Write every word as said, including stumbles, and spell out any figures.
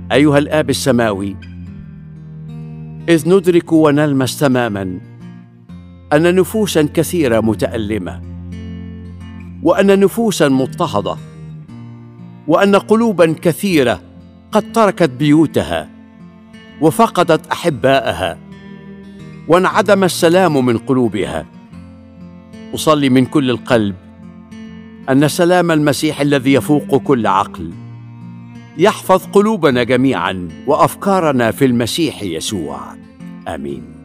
أيها الآب السماوي، إذ ندرك ونلمس تماماً أن نفوساً كثيرة متألمة، وأن نفوساً مضطهدة، وأن قلوباً كثيرة قد تركت بيوتها وفقدت أحباءها وانعدم السلام من قلوبها، أصلي من كل القلب أن سلام المسيح الذي يفوق كل عقل يحفظ قلوبنا جميعاً وأفكارنا في المسيح يسوع. آمين.